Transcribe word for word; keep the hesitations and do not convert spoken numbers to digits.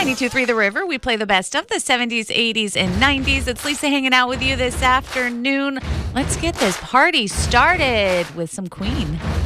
ninety-two point three The River. We play the best of the seventies, eighties, and nineties. It's Lisa hanging out with you this afternoon. Let's get this party started with some Queen.